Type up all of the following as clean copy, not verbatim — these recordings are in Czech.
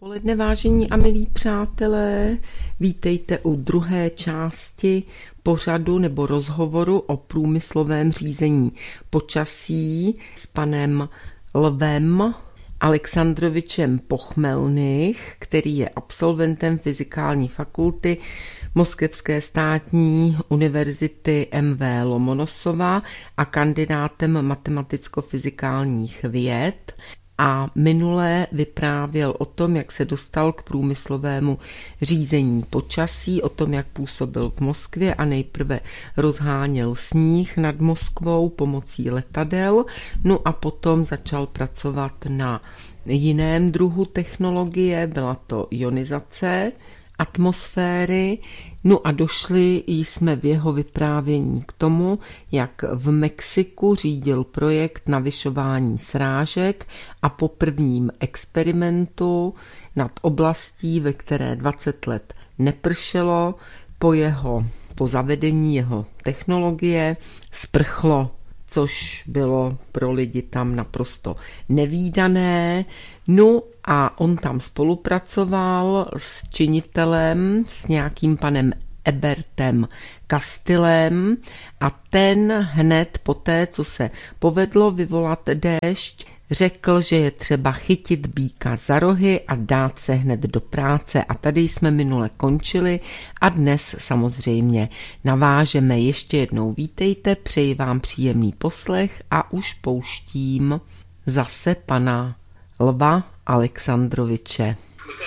Odpoledne, vážení a milí přátelé, vítejte u druhé části pořadu nebo rozhovoru o průmyslovém řízení počasí s panem Lvem Alexandrovičem Pochmelnych, který je absolventem Fyzikální fakulty Moskevské státní univerzity MV Lomonosova a kandidátem matematicko-fyzikálních věd. A minule vyprávěl o tom, jak se dostal k průmyslovému řízení počasí, o tom, jak působil v Moskvě a nejprve rozháněl sníh nad Moskvou pomocí letadel, no a potom začal pracovat na jiném druhu technologie, byla to ionizace atmosféry. No a došli jsme v jeho vyprávění k tomu, jak v Mexiku řídil projekt navyšování srážek a po prvním experimentu nad oblastí, ve které 20 let nepršelo, po zavedení jeho technologie sprchlo, což bylo pro lidi tam naprosto nevídané. No a on tam spolupracoval s činitelem, s nějakým panem Ebertem Castillem a ten hned poté, co se povedlo vyvolat déšť, řekl, že je třeba chytit býka za rohy a dát se hned do práce. A tady jsme minule končili a dnes samozřejmě navážeme. Ještě jednou vítejte, přeji vám příjemný poslech a už pouštím zase pana Lva Alexandroviče.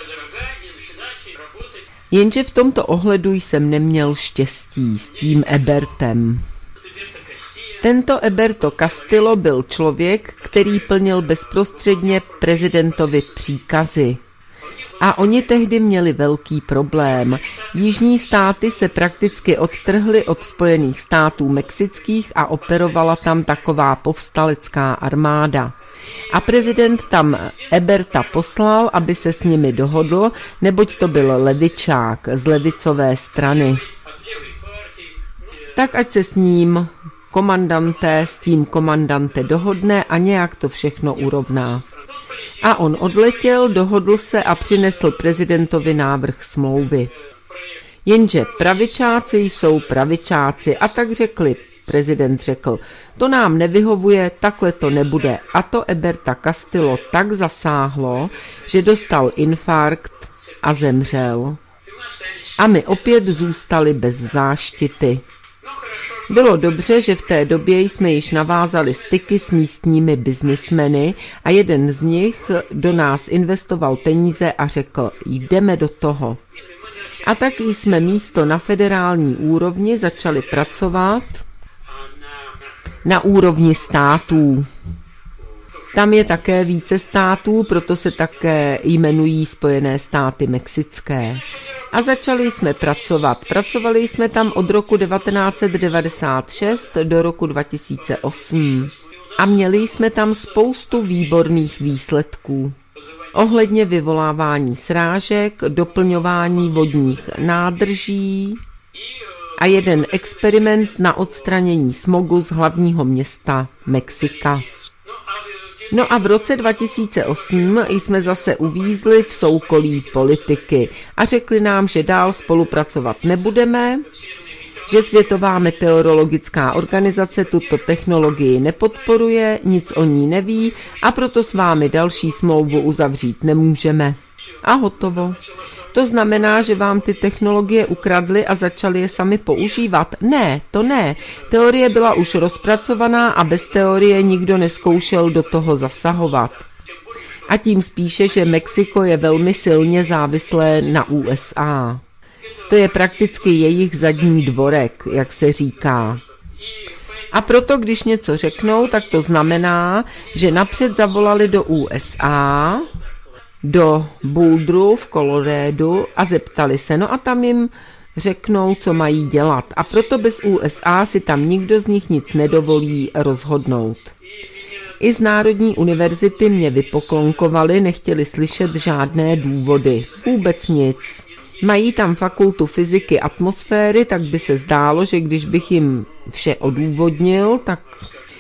Jenže v tomto ohledu jsem neměl štěstí s tím Ebertem. Tento Eberto Castillo byl člověk, který plnil bezprostředně prezidentovi příkazy. A oni tehdy měli velký problém. Jižní státy se prakticky odtrhly od Spojených států mexických a operovala tam taková povstalecká armáda. A prezident tam Eberta poslal, aby se s nimi dohodl, neboť to byl levičák z levicové strany. Tak ať se s tím komandante dohodne a nějak to všechno urovná. A on odletěl, dohodl se a přinesl prezidentovi návrh smlouvy. Jenže pravičáci jsou pravičáci a tak prezident řekl, to nám nevyhovuje, takhle to nebude. A to Eberta Castillo tak zasáhlo, že dostal infarkt a zemřel. A my opět zůstali bez záštity. Bylo dobře, že v té době jsme již navázali styky s místními biznismeny a jeden z nich do nás investoval peníze a řekl, jdeme do toho. A tak jsme místo na federální úrovni začali pracovat na úrovni států. Tam je také více států, proto se také jmenují Spojené státy mexické. A začali jsme pracovat. Pracovali jsme tam od roku 1996 do roku 2008. A měli jsme tam spoustu výborných výsledků. Ohledně vyvolávání srážek, doplňování vodních nádrží a jeden experiment na odstranění smogu z hlavního města Mexika. No a v roce 2008 jsme zase uvízli v soukolí politiky a řekli nám, že dál spolupracovat nebudeme, že Světová meteorologická organizace tuto technologii nepodporuje, nic o ní neví a proto s vámi další smlouvu uzavřít nemůžeme. A hotovo. To znamená, že vám ty technologie ukradli a začali je sami používat? Ne, to ne. Teorie byla už rozpracovaná a bez teorie nikdo nezkoušel do toho zasahovat. A tím spíše, že Mexiko je velmi silně závislé na USA. To je prakticky jejich zadní dvorek, jak se říká. A proto, když něco řeknou, tak to znamená, že napřed zavolali do USA, do Boulderu v Coloradu a zeptali se, no a tam jim řeknou, co mají dělat. A proto bez USA si tam nikdo z nich nic nedovolí rozhodnout. I z Národní univerzity mě vypoklonkovali, nechtěli slyšet žádné důvody. Vůbec nic. Mají tam fakultu fyziky atmosféry, tak by se zdálo, že když bych jim vše odůvodnil, tak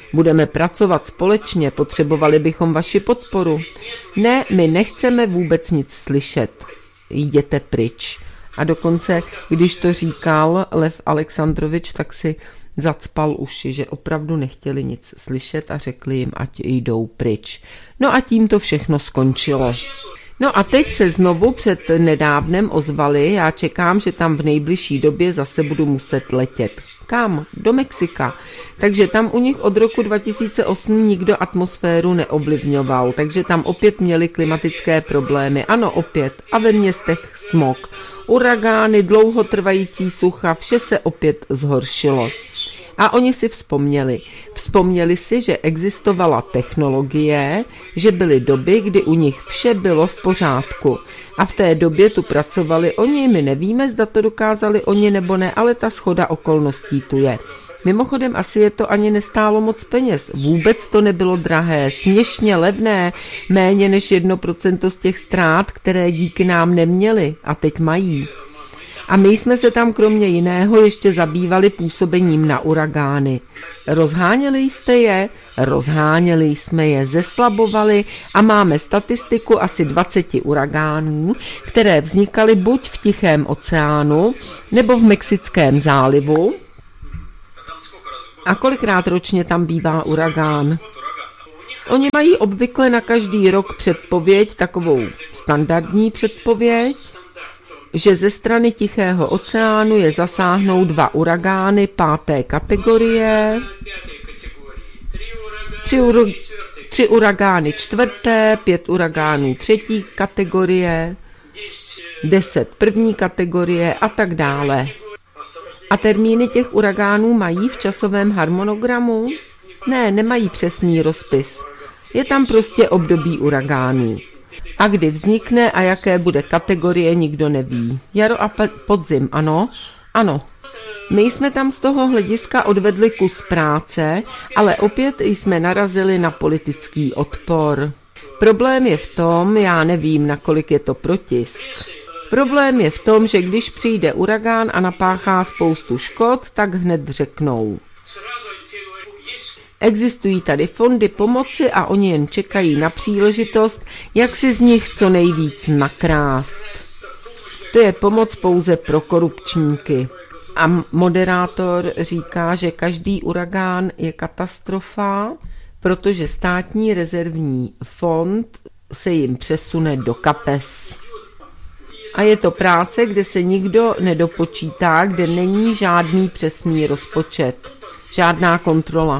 Budeme pracovat společně, potřebovali bychom vaši podporu. Ne, my nechceme vůbec nic slyšet. Jděte pryč. A dokonce, když to říkal Lev Alexandrovič, tak si zacpal uši, že opravdu nechtěli nic slyšet a řekli jim, ať jdou pryč. No a tím to všechno skončilo. No a teď se znovu před nedávnem ozvali, já čekám, že tam v nejbližší době zase budu muset letět. Kam? Do Mexika. Takže tam u nich od roku 2008 nikdo atmosféru neovlivňoval, takže tam opět měli klimatické problémy. Ano, opět. A ve městech smog. Uragány, dlouhotrvající sucha, vše se opět zhoršilo. A oni si vzpomněli. Vzpomněli si, že existovala technologie, že byly doby, kdy u nich vše bylo v pořádku. A v té době tu pracovali oni, my nevíme, zda to dokázali oni nebo ne, ale ta shoda okolností tu je. Mimochodem asi je to ani nestálo moc peněz, vůbec to nebylo drahé, směšně levné, méně než 1% z těch ztrát, které díky nám neměli a teď mají. A my jsme se tam kromě jiného ještě zabývali působením na uragány. Rozháněli jste je? Rozháněli jsme je, zeslabovali a máme statistiku asi 20 uragánů, které vznikaly buď v Tichém oceánu nebo v Mexickém zálivu. A kolikrát ročně tam bývá uragán? Oni mají obvykle na každý rok předpověď, takovou standardní předpověď, že ze strany Tichého oceánu je zasáhnou 2 uragány 5. kategorie, 3 uragány 4., 5 uragánů 3. kategorie, 10 1. kategorie a tak dále. A termíny těch uragánů mají v časovém harmonogramu? Ne, nemají přesný rozpis. Je tam prostě období uragánů. A kdy vznikne a jaké bude kategorie, nikdo neví. Jaro a podzim, ano? Ano. My jsme tam z toho hlediska odvedli kus práce, ale opět jsme narazili na politický odpor. Problém je v tom, já nevím, nakolik je to protisk. Problém je v tom, že když přijde uragán a napáchá spoustu škod, tak hned řeknou. Existují tady fondy pomoci a oni jen čekají na příležitost, jak si z nich co nejvíc nakrást. To je pomoc pouze pro korupčníky. A moderátor říká, že každý uragán je katastrofa, protože státní rezervní fond se jim přesune do kapes. A je to práce, kde se nikdo nedopočítá, kde není žádný přesný rozpočet, žádná kontrola.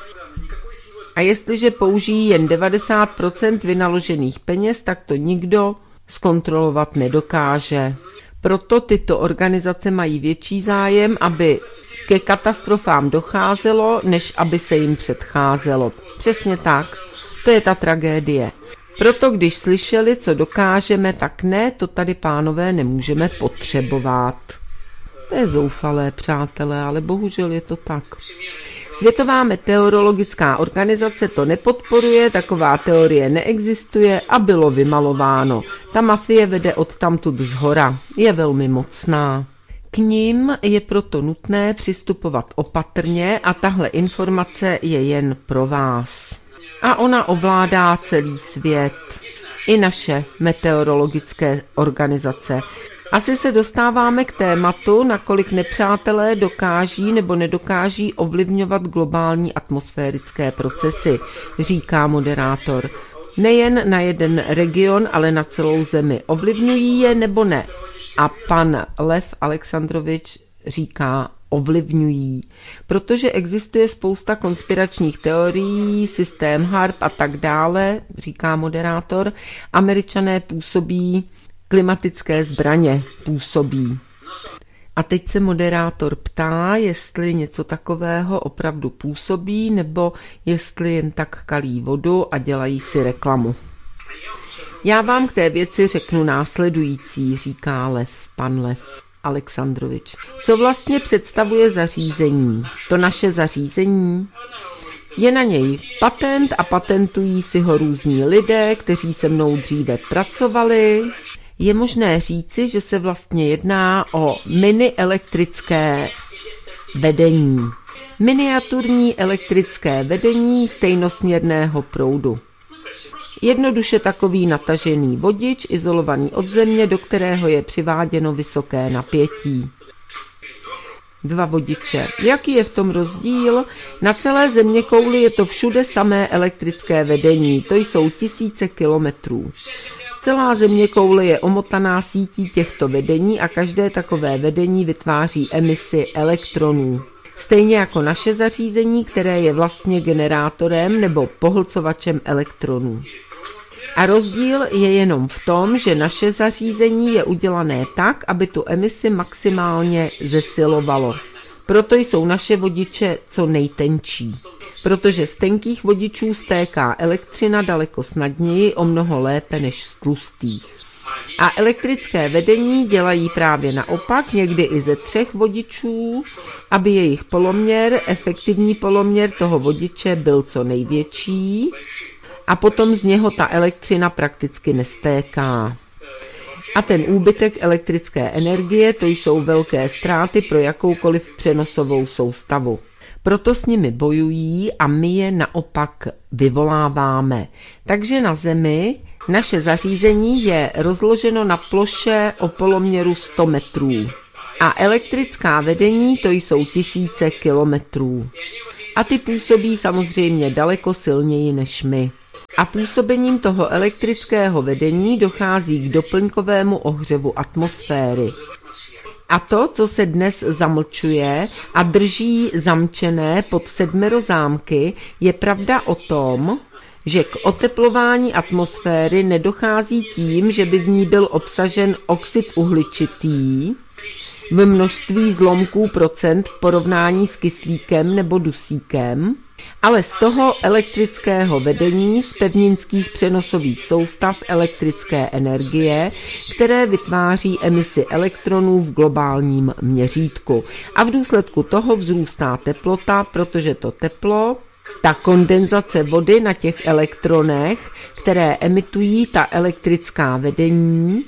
A jestliže použijí jen 90% vynaložených peněz, tak to nikdo zkontrolovat nedokáže. Proto tyto organizace mají větší zájem, aby ke katastrofám docházelo, než aby se jim předcházelo. Přesně tak. To je ta tragédie. Proto když slyšeli, co dokážeme, tak ne, to tady, pánové, nemůžeme potřebovat. To je zoufalé, přátelé, ale bohužel je to tak. Světová meteorologická organizace to nepodporuje, taková teorie neexistuje a bylo vymalováno. Ta mafie vede odtamtud zhora, je velmi mocná. K nim je proto nutné přistupovat opatrně a tahle informace je jen pro vás. A ona ovládá celý svět, i naše meteorologické organizace. Asi se dostáváme k tématu, nakolik nepřátelé dokáží nebo nedokáží ovlivňovat globální atmosférické procesy, říká moderátor. Nejen na jeden region, ale na celou zemi. Ovlivňují je nebo ne? A pan Lev Alexandrovič říká ovlivňují, protože existuje spousta konspiračních teorií, systém HARP a tak dále, říká moderátor. Američané působí, klimatické zbraně působí. A teď se moderátor ptá, jestli něco takového opravdu působí, nebo jestli jen tak kalí vodu a dělají si reklamu. Já vám k té věci řeknu následující, říká pan Lev Alexandrovič. Co vlastně představuje zařízení? To naše zařízení? Je na něj patent a patentují si ho různí lidé, kteří se mnou dříve pracovali. Je možné říci, že se vlastně jedná o mini elektrické vedení. Miniaturní elektrické vedení stejnosměrného proudu. Jednoduše takový natažený vodič, izolovaný od země, do kterého je přiváděno vysoké napětí. 2 vodiče. Jaký je v tom rozdíl? Na celé zeměkouli je to všude samé elektrické vedení, to jsou tisíce kilometrů. Celá zeměkoule je omotaná sítí těchto vedení a každé takové vedení vytváří emisi elektronů. Stejně jako naše zařízení, které je vlastně generátorem nebo pohlcovačem elektronů. A rozdíl je jenom v tom, že naše zařízení je udělané tak, aby tu emisi maximálně zesilovalo. Proto jsou naše vodiče co nejtenčí. Protože z tenkých vodičů stéká elektřina daleko snadněji, o mnoho lépe než z tlustých. A elektrické vedení dělají právě naopak, někdy i ze 3 vodičů, aby jejich poloměr, efektivní poloměr toho vodiče byl co největší a potom z něho ta elektřina prakticky nestéká. A ten úbytek elektrické energie, to jsou velké ztráty pro jakoukoliv přenosovou soustavu. Proto s nimi bojují a my je naopak vyvoláváme. Takže na Zemi naše zařízení je rozloženo na ploše o poloměru 100 metrů. A elektrická vedení to jsou tisíce kilometrů. A ty působí samozřejmě daleko silněji než my. A působením toho elektrického vedení dochází k doplňkovému ohřevu atmosféry. A to, co se dnes zamlčuje a drží zamčené pod 7 zámky, je pravda o tom, že k oteplování atmosféry nedochází tím, že by v ní byl obsažen oxid uhličitý v množství zlomků procent v porovnání s kyslíkem nebo dusíkem, ale z toho elektrického vedení z pevninských přenosových soustav elektrické energie, které vytváří emisi elektronů v globálním měřítku. A v důsledku toho vzrůstá teplota, protože to teplo, ta kondenzace vody na těch elektronech, které emitují ta elektrická vedení.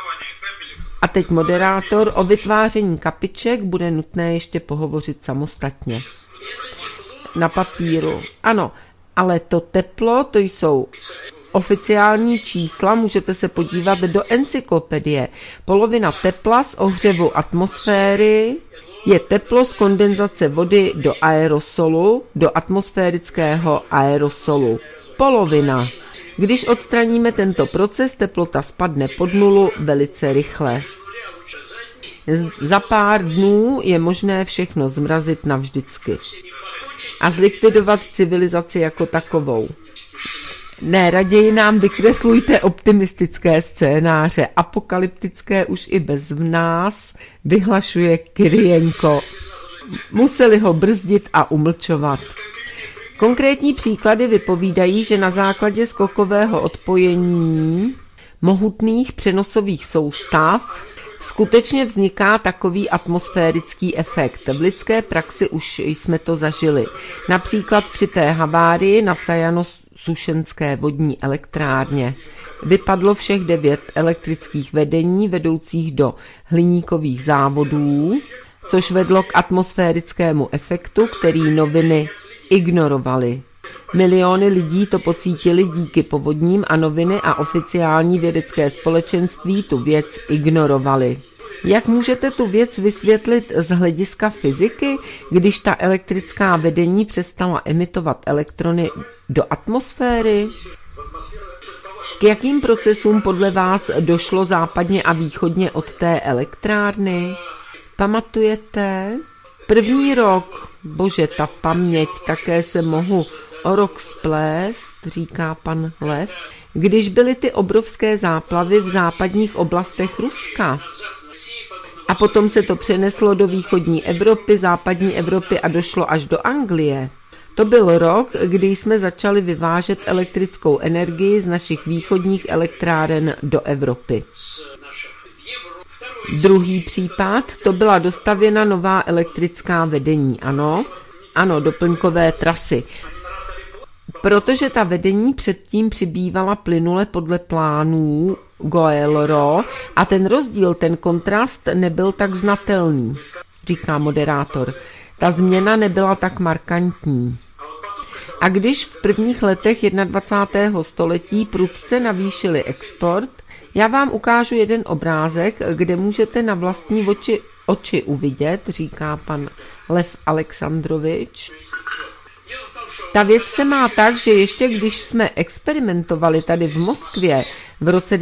A teď moderátor, o vytváření kapiček bude nutné ještě pohovořit samostatně. Na papíru. Ano, ale to teplo, to jsou oficiální čísla, můžete se podívat do encyklopedie. Polovina tepla z ohřevu atmosféry je teplo z kondenzace vody do aerosolu, do atmosférického aerosolu. Polovina. Když odstraníme tento proces, teplota spadne pod nulu velice rychle. Za pár dnů je možné všechno zmrazit navždycky. A zlikvidovat civilizaci jako takovou. Ne, raději nám vykreslujte optimistické scénáře, apokalyptické už i bez nás, vyhlašuje Kyrienko. Museli ho brzdit a umlčovat. Konkrétní příklady vypovídají, že na základě skokového odpojení mohutných přenosových soustav skutečně vzniká takový atmosférický efekt. V lidské praxi už jsme to zažili. Například při té havárii na Sajano-Sušenské vodní elektrárně. Vypadlo všech 9 elektrických vedení vedoucích do hliníkových závodů, což vedlo k atmosférickému efektu, který noviny ignorovaly. Miliony lidí to pocítili díky povodním a noviny a oficiální vědecké společenství tu věc ignorovali. Jak můžete tu věc vysvětlit z hlediska fyziky, když ta elektrická vedení přestala emitovat elektrony do atmosféry? K jakým procesům podle vás došlo západně a východně od té elektrárny? Pamatujete? První rok, bože, ta paměť, také se mohu o rok splést, říká pan Lev, když byly ty obrovské záplavy v západních oblastech Ruska. A potom se to přeneslo do východní Evropy, západní Evropy a došlo až do Anglie. To byl rok, kdy jsme začali vyvážet elektrickou energii z našich východních elektráren do Evropy. Druhý případ, to byla dostavěna nová elektrická vedení, ano, doplňkové trasy. Protože ta vedení předtím přibývala plynule podle plánů Goelro a ten rozdíl, ten kontrast nebyl tak znatelný, říká moderátor. ta změna nebyla tak markantní. A když v prvních letech 21. století prudce navýšili export, já vám ukážu jeden obrázek, kde můžete na vlastní oči uvidět, říká pan Lev Alexandrovič. Ta věc se má tak, že ještě když jsme experimentovali tady v Moskvě v roce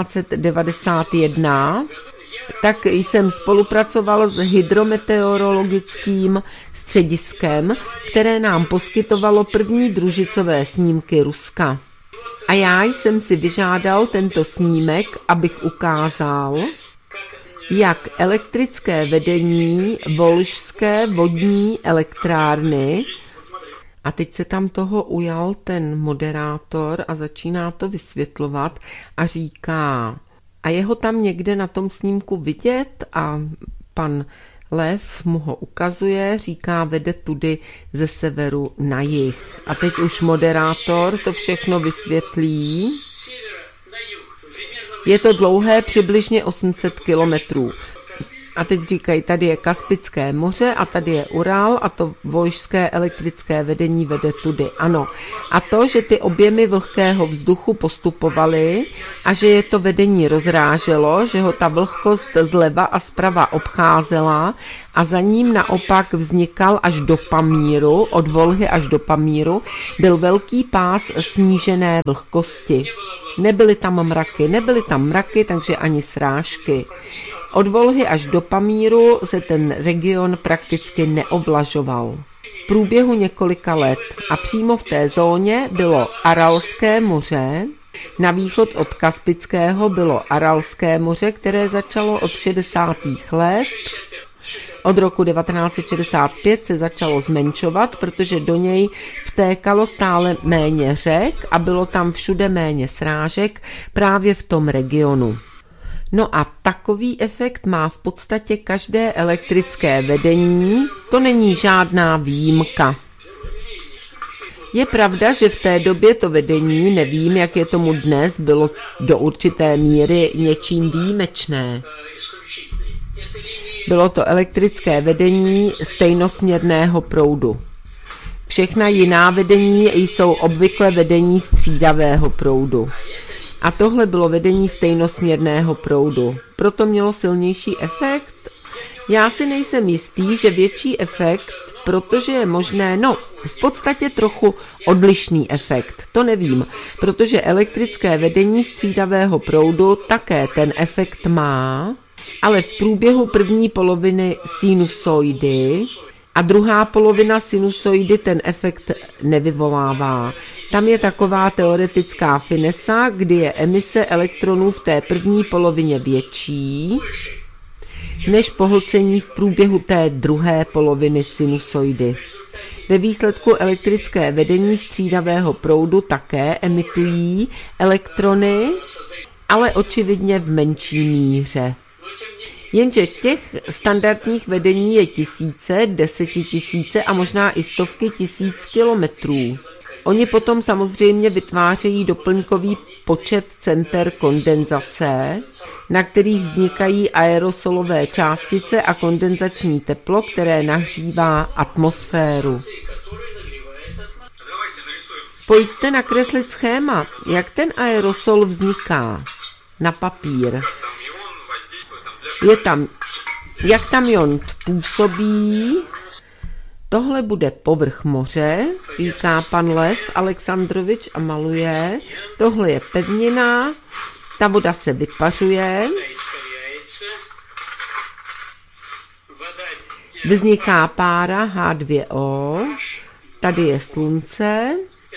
1991, tak jsem spolupracoval s hydrometeorologickým střediskem, které nám poskytovalo první družicové snímky Ruska. A já jsem si vyžádal tento snímek, abych ukázal, jak elektrické vedení Volžské vodní elektrárny, a teď se tam toho ujal ten moderátor a začíná to vysvětlovat a říká, a je ho tam někde na tom snímku vidět, a pan Lev mu ho ukazuje, říká, vede tudy ze severu na jih. A teď už moderátor to všechno vysvětlí. Je to dlouhé přibližně 800 kilometrů. A teď říkají, tady je Kaspické moře a tady je Ural a to volžské elektrické vedení vede tudy. Ano. A to, že ty objemy vlhkého vzduchu postupovaly a že je to vedení rozráželo, že ho ta vlhkost zleva a zprava obcházela a za ním naopak vznikal až do Pamíru, od Volhy až do Pamíru, byl velký pás snížené vlhkosti. Nebyly tam mraky, takže ani srážky. Od Volhy až do Pamíru se ten region prakticky neoblažoval. V průběhu několika let a přímo v té zóně bylo Aralské moře, na východ od Kaspického bylo Aralské moře, které začalo od 60. let. Od roku 1965 se začalo zmenšovat, protože do něj vtékalo stále méně řek a bylo tam všude méně srážek právě v tom regionu. No a takový efekt má v podstatě každé elektrické vedení, to není žádná výjimka. Je pravda, že v té době to vedení, nevím, jak je tomu dnes, bylo do určité míry něčím výjimečné. Bylo to elektrické vedení stejnosměrného proudu. Všechna jiná vedení jsou obvykle vedení střídavého proudu. A tohle bylo vedení stejnosměrného proudu. Proto mělo silnější efekt? Já si nejsem jistý, že větší efekt, protože je možné, v podstatě trochu odlišný efekt. To nevím, protože elektrické vedení střídavého proudu také ten efekt má, ale v průběhu první poloviny sinusoidy a druhá polovina sinusoidy ten efekt nevyvolává. Tam je taková teoretická finesa, kdy je emise elektronů v té první polovině větší než pohlcení v průběhu té druhé poloviny sinusoidy. Ve výsledku elektrické vedení střídavého proudu také emitují elektrony, ale očividně v menší míře. Jenže těch standardních vedení je tisíce, desetitisíce a možná i stovky tisíc kilometrů. Oni potom samozřejmě vytvářejí doplňkový počet center kondenzace, na kterých vznikají aerosolové částice a kondenzační teplo, které nahřívá atmosféru. Pojďte nakreslit schéma, jak ten aerosol vzniká na papír. Jak tam ion působí. Tohle bude povrch moře, říká pan Lev Alexandrovič a maluje. Tohle je pevnina, ta voda se vypařuje. Vzniká pára H2O, tady je slunce.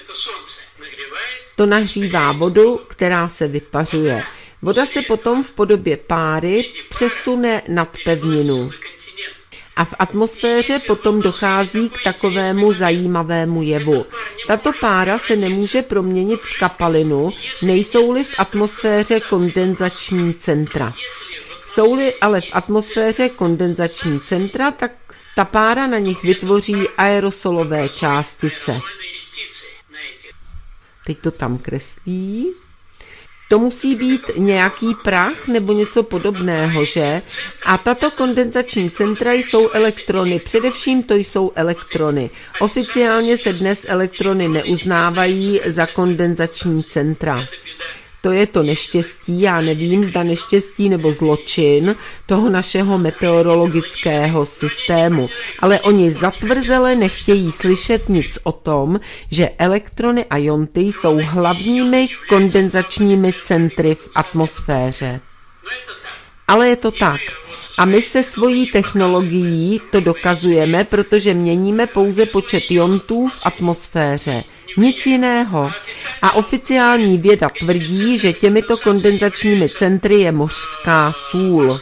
To nahřívá vodu, která se vypařuje. Voda se potom v podobě páry přesune nad pevninu. A v atmosféře potom dochází k takovému zajímavému jevu. Tato pára se nemůže proměnit v kapalinu, nejsou-li v atmosféře kondenzační centra. Jsou-li ale v atmosféře kondenzační centra, tak ta pára na nich vytvoří aerosolové částice. Teď to tam kreslí. To musí být nějaký prach nebo něco podobného, že? A tato kondenzační centra jsou elektrony, především to jsou elektrony. Oficiálně se dnes elektrony neuznávají za kondenzační centra. To je to neštěstí, já nevím, zda neštěstí nebo zločin toho našeho meteorologického systému. Ale oni zatvrzele nechtějí slyšet nic o tom, že elektrony a jonty jsou hlavními kondenzačními centry v atmosféře. Ale je to tak. A my se svojí technologií to dokazujeme, protože měníme pouze počet jontů v atmosféře. Nic jiného. A oficiální věda tvrdí, že těmito kondenzačními centry je mořská sůl,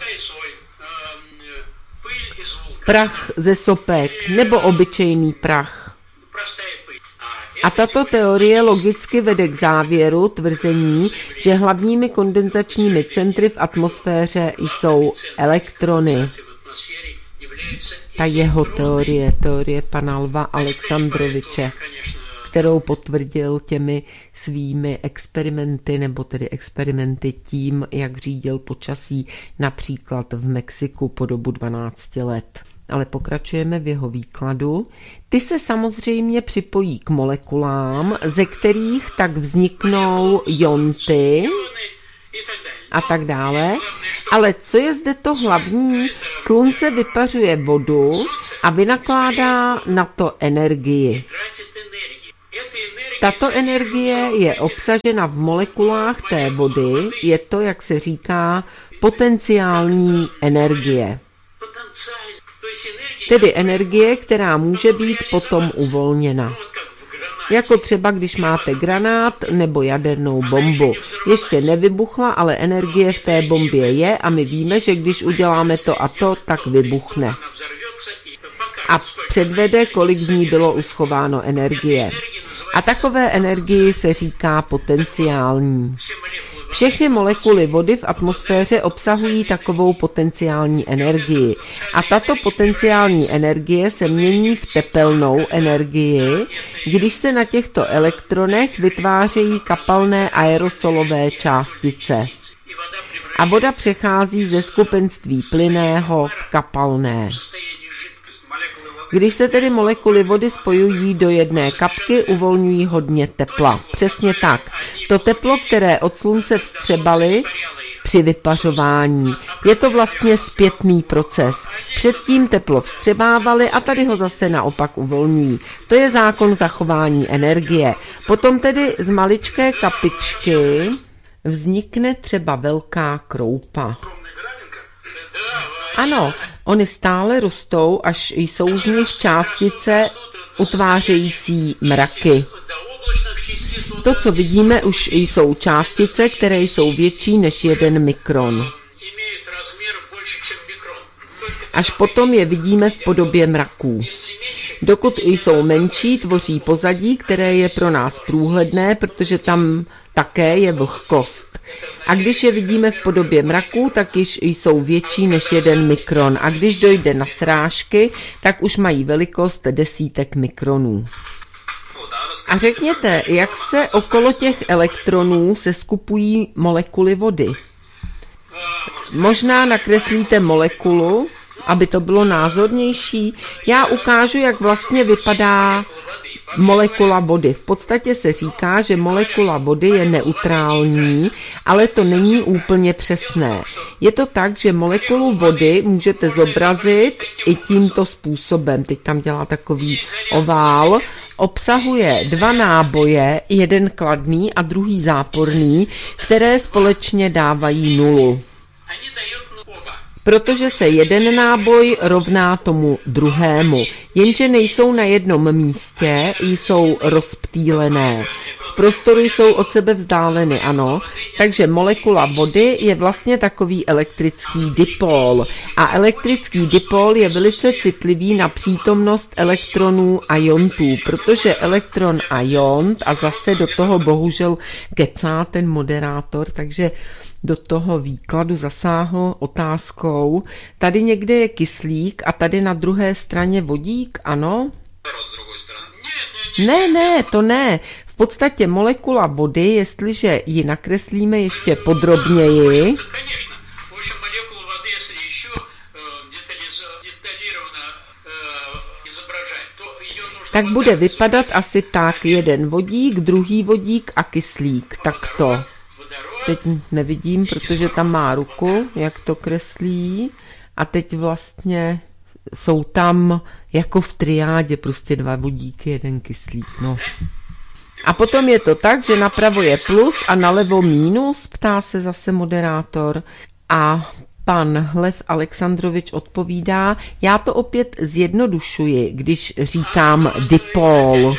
prach ze sopek nebo obyčejný prach. A tato teorie logicky vede k závěru tvrzení, že hlavními kondenzačními centry v atmosféře jsou elektrony. Ta jeho teorie pana Lva Alexandroviče, kterou potvrdil těmi svými experimenty, nebo tedy experimenty tím, jak řídil počasí například v Mexiku po dobu 12 let. Ale pokračujeme v jeho výkladu. Ty se samozřejmě připojí k molekulám, ze kterých tak vzniknou jonty a tak dále. Ale co je zde to hlavní? Slunce vypařuje vodu a vynakládá na to energii. Tato energie je obsažena v molekulách té vody, je to, jak se říká, potenciální energie. Tedy energie, která může být potom uvolněna. Jako třeba, když máte granát nebo jadernou bombu. Ještě nevybuchla, ale energie v té bombě je a my víme, že když uděláme to a to, tak vybuchne. A předvede, kolik v ní bylo uschováno energie. A takové energii se říká potenciální. Všechny molekuly vody v atmosféře obsahují takovou potenciální energii. A tato potenciální energie se mění v tepelnou energii, když se na těchto elektronech vytvářejí kapalné aerosolové částice. A voda přechází ze skupenství plynného v kapalné. Když se tedy molekuly vody spojují do jedné kapky, uvolňují hodně tepla. Přesně tak. To teplo, které od slunce vstřebaly při vypařování. Je to vlastně zpětný proces. Předtím teplo vstřebávali a tady ho zase naopak uvolňují. To je zákon zachování energie. Potom tedy z maličké kapičky vznikne třeba velká kroupa. Ano, ony stále rostou, až jsou z nich částice utvářející mraky. To, co vidíme, už jsou částice, které jsou větší než 1 mikron. Až potom je vidíme v podobě mraků. Dokud jsou menší, tvoří pozadí, které je pro nás průhledné, protože tam také je vlhkost. A když je vidíme v podobě mraků, tak již jsou větší než 1 mikron. A když dojde na srážky, tak už mají velikost desítek mikronů. A řekněte, jak se okolo těch elektronů seskupují molekuly vody? Možná nakreslíte molekulu, aby to bylo názornější. Já ukážu, jak vlastně vypadá molekula vody. V podstatě se říká, že molekula vody je neutrální, ale to není úplně přesné. Je to tak, že molekulu vody můžete zobrazit i tímto způsobem. Teď tam dělá takový ovál. Obsahuje 2 náboje, jeden kladný a druhý záporný, které společně dávají 0. Protože se jeden náboj rovná tomu druhému, jenže nejsou na jednom místě, jsou rozptýlené. V prostoru jsou od sebe vzdáleny, ano, takže molekula vody je vlastně takový elektrický dipol. A elektrický dipol je velice citlivý na přítomnost elektronů a jontů, protože elektron a jont, a zase do toho bohužel kecá ten moderátor, takže do toho výkladu zasáhl otázkou. Tady někde je kyslík a tady na druhé straně vodík, ano? Ne, to ne. V podstatě molekula vody, jestliže ji nakreslíme ještě podrobněji, tak bude vypadat asi tak: jeden vodík, druhý vodík a kyslík. Takto. Teď nevidím, protože tam má ruku, jak to kreslí. A teď vlastně jsou tam jako v triádě prostě 2 vodíky, 1 kyslík. No. A potom je to tak, že napravo je plus a nalevo mínus, ptá se zase moderátor. A pan Lev Alexandrovič odpovídá: já to opět zjednodušuji, když říkám dipol.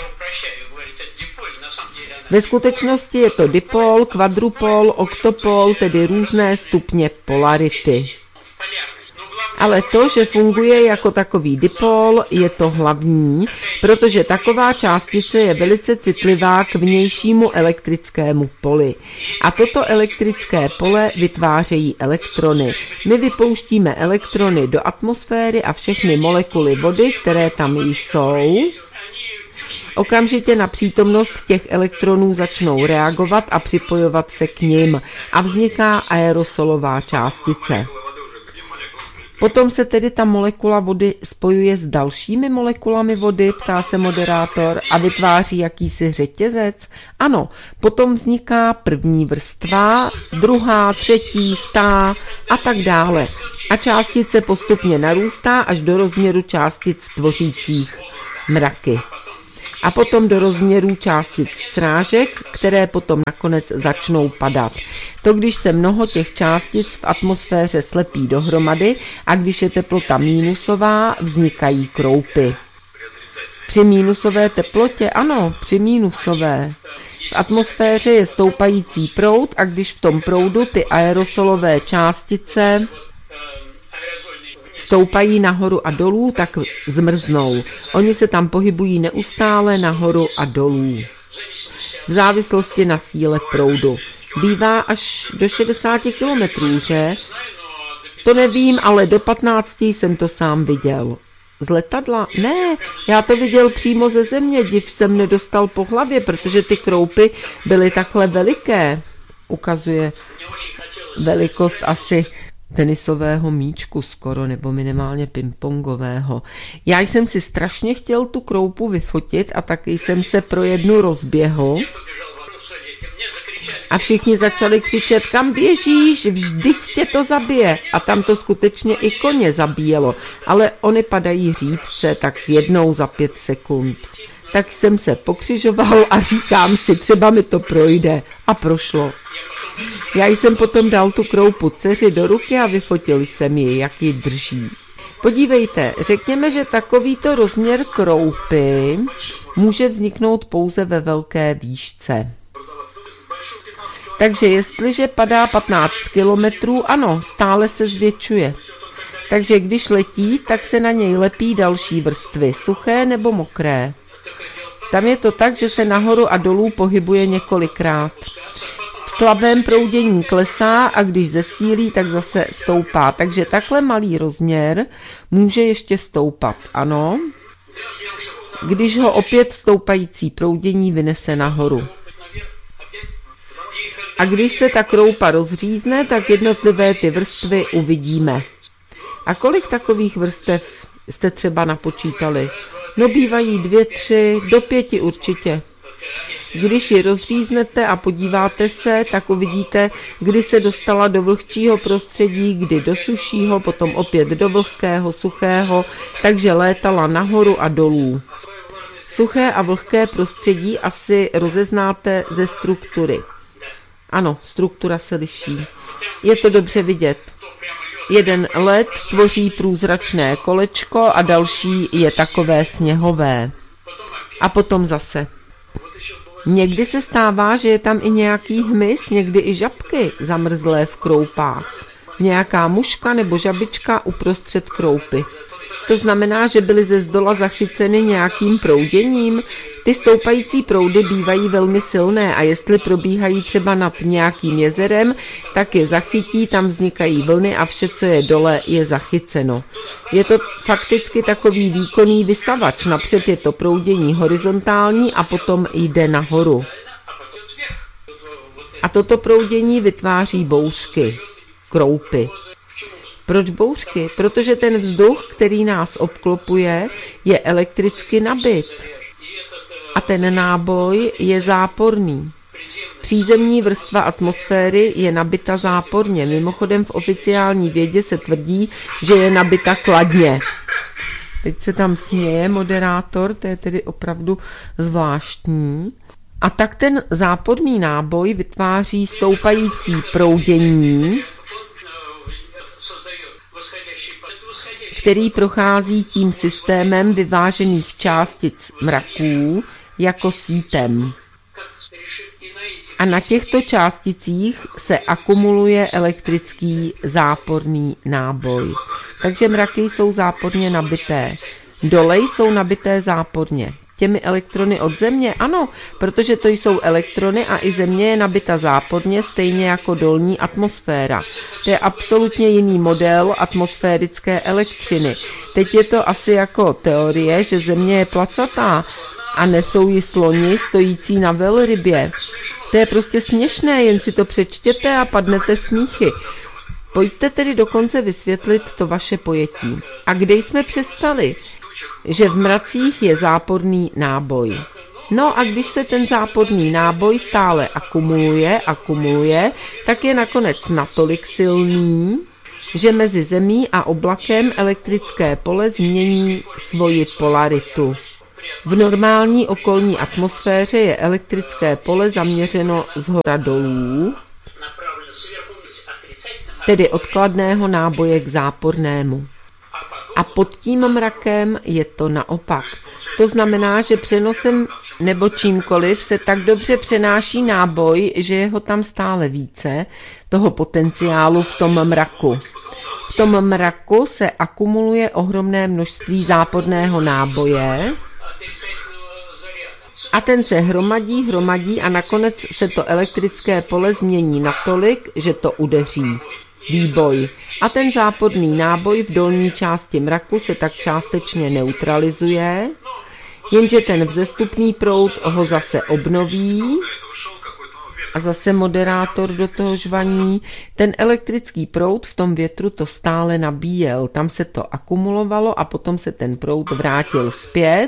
Ve skutečnosti je to dipol, kvadrupol, oktopol, tedy různé stupně polarity. Ale to, že funguje jako takový dipol, je to hlavní, protože taková částice je velice citlivá k vnějšímu elektrickému poli. A toto elektrické pole vytvářejí elektrony. My vypouštíme elektrony do atmosféry a všechny molekuly vody, které tam jsou, okamžitě na přítomnost těch elektronů začnou reagovat a připojovat se k nim a vzniká aerosolová částice. Potom se tedy ta molekula vody spojuje s dalšími molekulami vody, ptá se moderátor, a vytváří jakýsi řetězec. Ano, potom vzniká první vrstva, druhá, třetí, stá a tak dále. A částice postupně narůstá až do rozměru částic tvořících mraky. A potom do rozměrů částic srážek, které potom nakonec začnou padat. To, když se mnoho těch částic v atmosféře slepí dohromady a když je teplota mínusová, vznikají kroupy. Při mínusové teplotě? Ano, při mínusové. V atmosféře je stoupající proud a když v tom proudu ty aerosolové částice stoupají nahoru a dolů, tak zmrznou. Oni se tam pohybují neustále nahoru a dolů. V závislosti na síle proudu. Bývá až do 60 kilometrů, že? To nevím, ale do 15 jsem to sám viděl. Z letadla? Ne, já to viděl přímo ze země, div jsem nedostal po hlavě, protože ty kroupy byly takhle veliké. Ukazuje velikost asi tenisového míčku skoro, nebo minimálně pingpongového. Já jsem si strašně chtěl tu kroupu vyfotit a taky jsem se pro jednu rozběhl. A všichni začali křičet: kam běžíš, vždyť tě to zabije. A tam to skutečně i koně zabíjelo, ale oni padají řídce tak jednou za 5 sekund. Tak jsem se pokřižoval a říkám si, třeba mi to projde. A prošlo. Já jsem potom dal tu kroupu dceři do ruky a vyfotil jsem ji, jak ji drží. Podívejte, řekněme, že takovýto rozměr kroupy může vzniknout pouze ve velké výšce. Takže jestliže padá 15 kilometrů, ano, stále se zvětšuje. Takže když letí, tak se na něj lepí další vrstvy, suché nebo mokré. Tam je to tak, že se nahoru a dolů pohybuje několikrát. V slabém proudění klesá a když zesílí, tak zase stoupá. Takže takhle malý rozměr může ještě stoupat, ano, když ho opět stoupající proudění vynese nahoru. A když se ta kroupa rozřízne, tak jednotlivé ty vrstvy uvidíme. A kolik takových vrstev jste třeba napočítali? No bývají 2, 3, do 5 určitě. Když ji rozříznete a podíváte se, tak uvidíte, kdy se dostala do vlhčího prostředí, kdy do sušího, potom opět do vlhkého, suchého, takže létala nahoru a dolů. Suché a vlhké prostředí asi rozeznáte ze struktury. Ano, struktura se liší. Je to dobře vidět. Jeden led tvoří průzračné kolečko a další je takové sněhové. A potom zase. Někdy se stává, že je tam i nějaký hmyz, někdy i žabky zamrzlé v kroupách. Nějaká muška nebo žabička uprostřed kroupy. To znamená, že byly ze zdola zachyceny nějakým prouděním, Ty stoupající proudy bývají velmi silné a jestli probíhají třeba nad nějakým jezerem, tak je zachytí, tam vznikají vlny a vše, co je dole, je zachyceno. Je to fakticky takový výkonný vysavač, napřed je to proudění horizontální a potom jde nahoru. A toto proudění vytváří bouřky, kroupy. Proč bouřky? Protože ten vzduch, který nás obklopuje, je elektricky nabit. A ten náboj je záporný. Přízemní vrstva atmosféry je nabita záporně. Mimochodem v oficiální vědě se tvrdí, že je nabita kladně. Teď se tam směje moderátor, to je tedy opravdu zvláštní. A tak ten záporný náboj vytváří stoupající proudění, který prochází tím systémem vyvážených částic mraků jako sítem. A na těchto částicích se akumuluje elektrický záporný náboj. Takže mraky jsou záporně nabité. Dole jsou nabité záporně. Těmi elektrony od Země? Ano, protože to jsou elektrony a i Země je nabita záporně, stejně jako dolní atmosféra. To je absolutně jiný model atmosférické elektřiny. Teď je to asi jako teorie, že Země je placatá a nesou ji sloni stojící na velrybě. To je prostě směšné, jen si to přečtěte a padnete smíchy. Pojďte tedy dokonce vysvětlit to vaše pojetí. A kde jsme přestali? Že v mracích je záporný náboj. No a když se ten záporný náboj stále akumuluje, tak je nakonec natolik silný, že mezi Zemí a oblakem elektrické pole změní svoji polaritu. V normální okolní atmosféře je elektrické pole zaměřeno zhora dolů, tedy od kladného náboje k zápornému. A pod tím mrakem je to naopak. To znamená, že přenosem nebo čímkoliv se tak dobře přenáší náboj, že je ho tam stále více, toho potenciálu v tom mraku. V tom mraku se akumuluje ohromné množství záporného náboje a ten se hromadí a nakonec se to elektrické pole změní natolik, že to udeří. Výboj. A ten záporný náboj v dolní části mraku se tak částečně neutralizuje, jenže ten vzestupný proud ho zase obnoví a zase moderátor do toho žvaní. Ten elektrický proud v tom větru to stále nabíjel, tam se to akumulovalo a potom se ten proud vrátil zpět.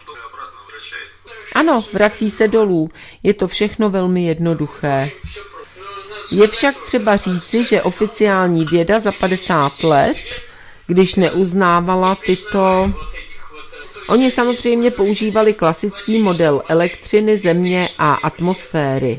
Ano, vrací se dolů. Je to všechno velmi jednoduché. Je však třeba říci, že oficiální věda za 50 let, když neuznávala tyto... Oni samozřejmě používali klasický model elektřiny, Země a atmosféry.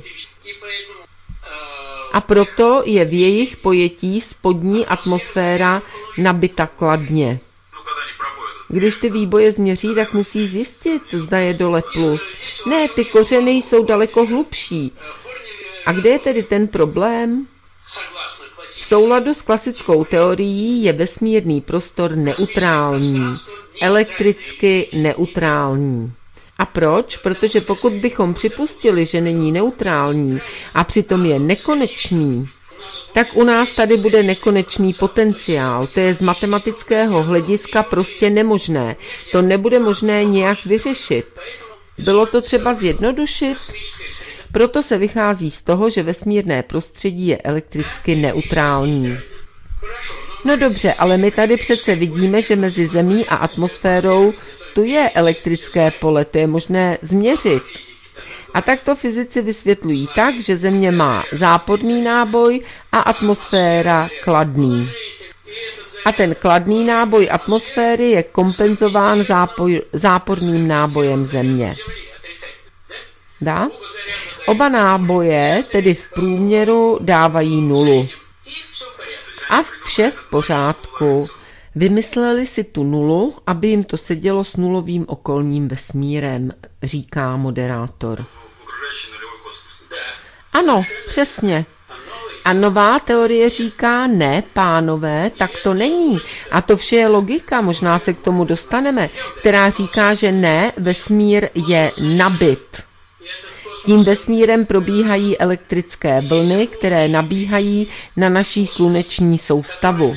A proto je v jejich pojetí spodní atmosféra nabita kladně. Když ty výboje změří, tak musí zjistit, zda je dole plus. Ne, ty kořeny jsou daleko hlubší. A kde je tedy ten problém? V souladu s klasickou teorií je vesmírný prostor neutrální, elektricky neutrální. A proč? Protože pokud bychom připustili, že není neutrální a přitom je nekonečný, tak u nás tady bude nekonečný potenciál. To je z matematického hlediska prostě nemožné. To nebude možné nějak vyřešit. Bylo to třeba zjednodušit? Proto se vychází z toho, že vesmírné prostředí je elektricky neutrální. No dobře, ale my tady přece vidíme, že mezi Zemí a atmosférou tu je elektrické pole, to je možné změřit. A tak to fyzici vysvětlují tak, že Země má záporný náboj a atmosféra kladný. A ten kladný náboj atmosféry je kompenzován záporným nábojem Země. Dá? Oba náboje tedy v průměru dávají nulu. A vše v pořádku. Vymysleli si tu nulu, aby jim to sedělo s nulovým okolním vesmírem, říká moderátor. Ano, přesně. A nová teorie říká, ne, pánové, tak to není. A to vše je logika, možná se k tomu dostaneme, která říká, že ne, vesmír je nabit. Tím vesmírem probíhají elektrické vlny, které nabíhají na naší sluneční soustavu.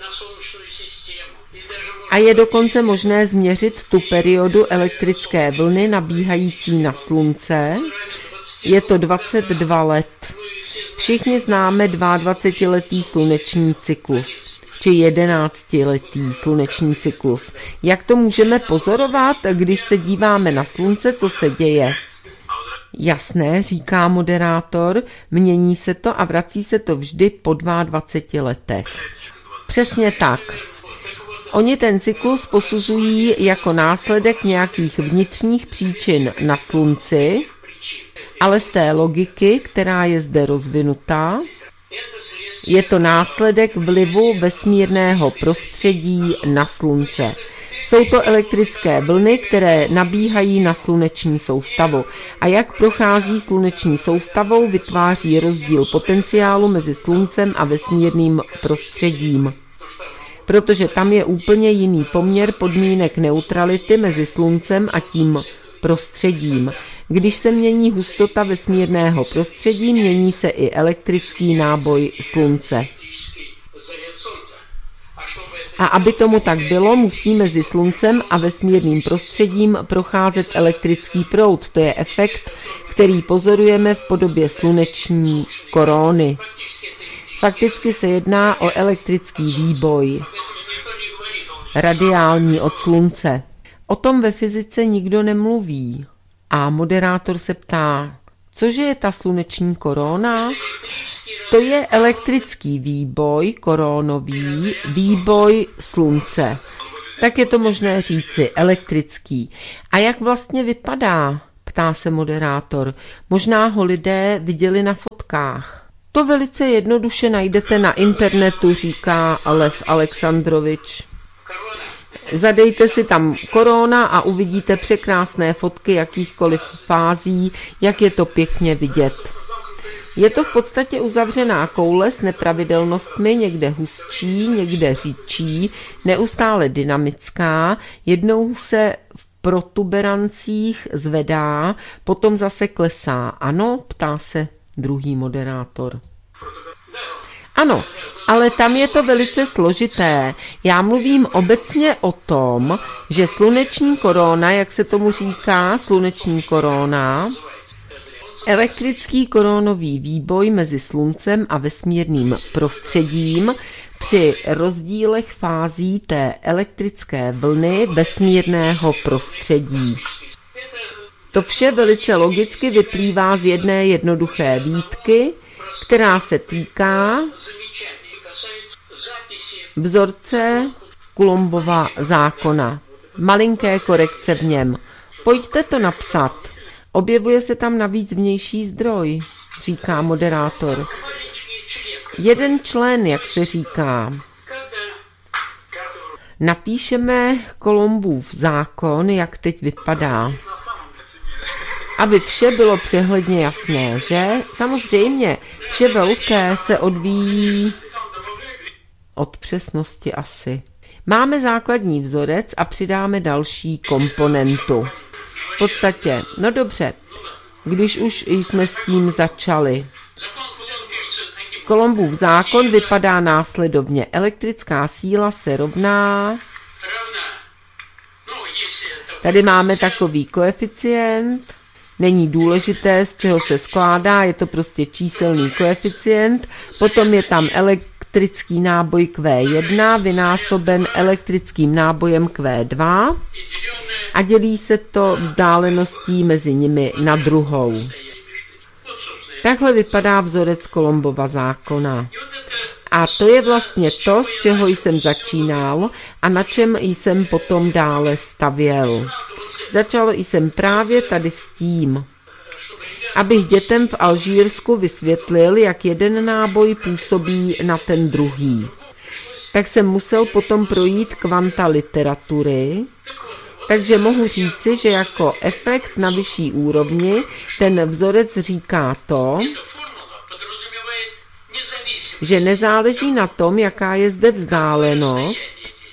A je dokonce možné změřit tu periodu elektrické vlny nabíhající na slunce. Je to 22 let. Všichni známe 22letý sluneční cyklus, či 11letý sluneční cyklus. Jak to můžeme pozorovat, když se díváme na slunce, co se děje? Jasné, říká moderátor, mění se to a vrací se to vždy po 22 letech. Přesně tak. Oni ten cyklus posuzují jako následek nějakých vnitřních příčin na slunci, ale z té logiky, která je zde rozvinutá, je to následek vlivu vesmírného prostředí na slunce. Jsou to elektrické vlny, které nabíhají na sluneční soustavu. A jak prochází sluneční soustavou, vytváří rozdíl potenciálu mezi sluncem a vesmírným prostředím. Protože tam je úplně jiný poměr podmínek neutrality mezi sluncem a tím prostředím. Když se mění hustota vesmírného prostředí, mění se i elektrický náboj slunce. A aby tomu tak bylo, musí mezi sluncem a vesmírným prostředím procházet elektrický proud. To je efekt, který pozorujeme v podobě sluneční koróny. Fakticky se jedná o elektrický výboj, radiální od slunce. O tom ve fyzice nikdo nemluví. A moderátor se ptá, cože je ta sluneční korona? To je elektrický výboj, koronový výboj slunce. Tak je to možné říci, elektrický. A jak vlastně vypadá? Ptá se moderátor. Možná ho lidé viděli na fotkách. To velice jednoduše najdete na internetu, říká Lev Alexandrovič. Zadejte si tam korona a uvidíte překrásné fotky jakýchkoliv fází, jak je to pěkně vidět. Je to v podstatě uzavřená koule s nepravidelnostmi, někde hustší, někde řidčí, neustále dynamická, jednou se v protuberancích zvedá, potom zase klesá. Ano, ptá se druhý moderátor. Ano, ale tam je to velice složité. Já mluvím obecně o tom, že sluneční korona, jak se tomu říká, sluneční korona, elektrický koronový výboj mezi sluncem a vesmírným prostředím při rozdílech fází té elektrické vlny vesmírného prostředí. To vše velice logicky vyplývá z jedné jednoduché výtky, která se týká vzorce Coulombova zákona. Malinké korekce v něm. Pojďte to napsat. Objevuje se tam navíc vnější zdroj, říká moderátor. Jeden člen, jak se říká. Napíšeme Coulombův zákon, jak teď vypadá. Aby vše bylo přehledně jasné, že? Samozřejmě, vše velké se odvíjí od přesnosti asi. Máme základní vzorec a přidáme další komponentu. V podstatě, no dobře, když už jsme s tím začali. Coulombův zákon vypadá následovně. Elektrická síla se rovná. Tady máme takový koeficient. Není důležité, z čeho se skládá, je to prostě číselný koeficient. Potom je tam elektrický náboj Q1 vynásoben elektrickým nábojem Q2 a dělí se to vzdáleností mezi nimi na druhou. Takhle vypadá vzorec Coulombova zákona. A to je vlastně to, z čeho jsem začínal a na čem jsem potom dále stavěl. Začal jsem právě tady s tím, abych dětem v Alžírsku vysvětlil, jak jeden náboj působí na ten druhý. Tak jsem musel potom projít kvanta literatury, takže mohu říci, že jako efekt na vyšší úrovni ten vzorec říká to, že nezáleží na tom, jaká je zde vzdálenost,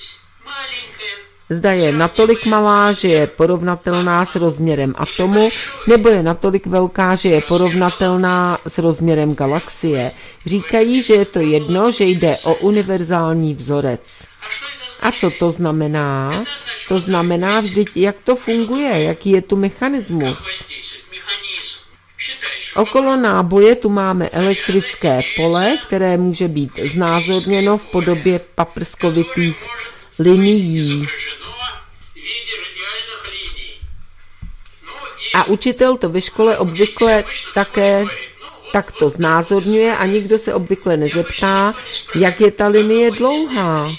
zda je natolik malá, že je porovnatelná s rozměrem atomu, nebo je natolik velká, že je porovnatelná s rozměrem galaxie. Říkají, že je to jedno, že jde o univerzální vzorec. A co to znamená? To znamená vždyť, jak to funguje, jaký je tu mechanismus. Okolo náboje tu máme elektrické pole, které může být znázorněno v podobě paprskovitých linií. A učitel to ve škole obvykle také takto znázorňuje a nikdo se obvykle nezeptá, jak je ta linie dlouhá.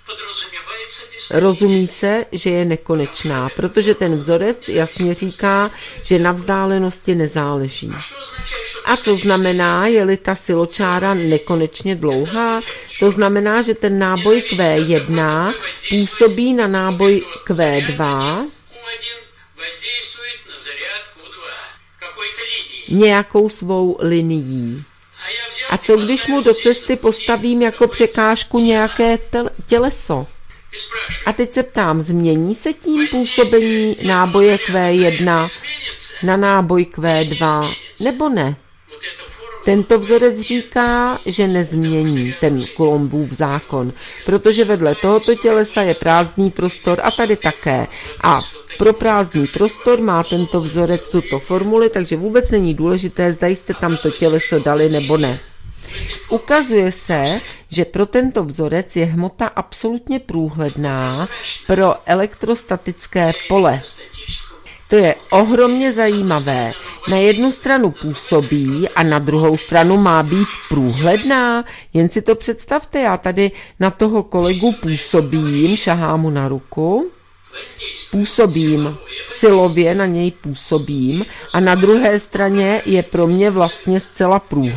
Rozumí se, že je nekonečná, protože ten vzorec jasně říká, že na vzdálenosti nezáleží. A co znamená, je-li ta siločára nekonečně dlouhá? To znamená, že ten náboj Q1 působí na náboj Q2 nějakou svou linií. A co když mu do cesty postavím jako překážku nějaké těleso? A teď se ptám, změní se tím působení náboje Q1 na náboj Q2, nebo ne? Tento vzorec říká, že nezmění ten Coulombův zákon, protože vedle tohoto tělesa je prázdný prostor a tady také. A pro prázdný prostor má tento vzorec tuto formuli, takže vůbec není důležité, zda jste tam to těleso dali nebo ne. Ukazuje se, že pro tento vzorec je hmota absolutně průhledná pro elektrostatické pole. To je ohromně zajímavé. Na jednu stranu působí a na druhou stranu má být průhledná. Jen si to představte, já tady na toho kolegu působím, šahám mu na ruku, působím, silově na něj působím a na druhé straně je pro mě vlastně zcela průhledná.